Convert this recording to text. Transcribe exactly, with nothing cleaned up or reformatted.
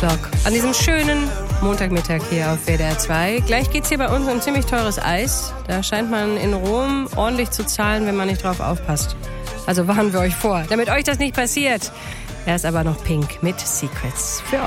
Clock. An diesem schönen Montagmittag hier auf W D R zwei. Gleich geht's hier bei uns um ziemlich teures Eis. Da scheint man in Rom ordentlich zu zahlen, wenn man nicht drauf aufpasst. Also warnen wir euch vor, damit euch das nicht passiert. Er ist aber noch Pink mit Secrets für euch.